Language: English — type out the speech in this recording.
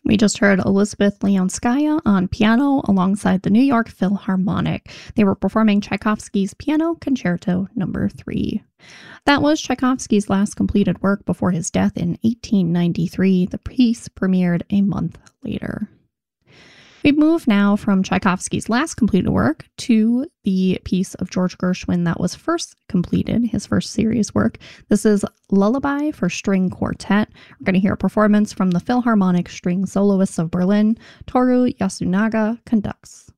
We just heard Elizabeth Leonskaya on piano alongside the New York Philharmonic. They were performing Tchaikovsky's Piano Concerto No. 3. That was Tchaikovsky's last completed work before his death in 1893. The piece premiered a month later. We move now from Tchaikovsky's last completed work to the piece of George Gershwin that was first completed, his first serious work. This is Lullaby for String Quartet. We're going to hear a performance from the Philharmonic String Soloists of Berlin. Toru Yasunaga conducts.